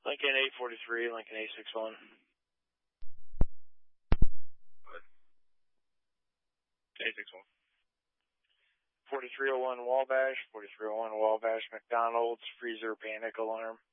Lincoln 843, Lincoln 861. What? 861. 4301 Wabash, 4301 Wabash, McDonald's, freezer panic alarm.